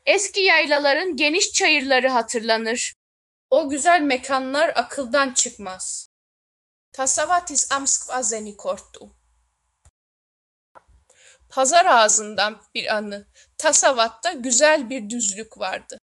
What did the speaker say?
Eski yaylaların geniş çayırları hatırlanır. O güzel mekanlar akıldan çıkmaz. Tasavatis amskvazeni korktu. Pazar ağzından bir anı. Tasavat'ta güzel bir düzlük vardı.